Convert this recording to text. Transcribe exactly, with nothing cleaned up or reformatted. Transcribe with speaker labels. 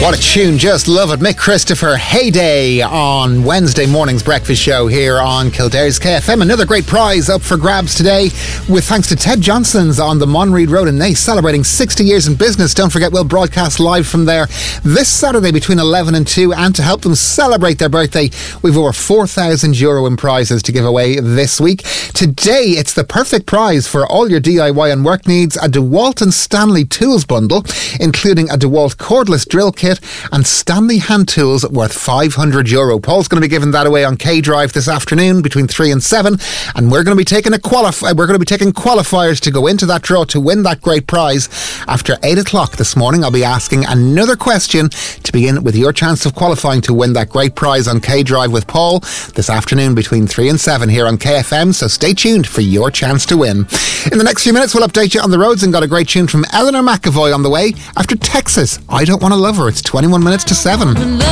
Speaker 1: What a tune, just love it. Mick Christopher, Heyday on Wednesday morning's breakfast show here on Kildare's K F M. Another great prize up for grabs today with thanks to Ted Johnson's on the Monreid Road in Naas, celebrating sixty years in business. Don't forget, we'll broadcast live from there this Saturday between eleven and two, and to help them celebrate their birthday, we've over four thousand euro in prizes to give away this week. Today, it's the perfect prize for all your D I Y and work needs, a DeWalt and Stanley tools bundle, including a DeWalt cordless drill kit and Stanley hand tools worth five hundred euro. Paul's going to be giving that away on K Drive this afternoon between three and seven, and we're going to be taking a qualif- we're going to be taking qualifiers to go into that draw to win that great prize. After eight o'clock this morning, I'll be asking another question to begin with your chance of qualifying to win that great prize on K Drive with Paul this afternoon between three and seven here on K F M, so stay tuned for your chance to win. In the next few minutes, we'll update you on the roads and got a great tune from Eleanor McAvoy on the way after Texas. I Don't Want to Love Her. It's twenty-one minutes to seven.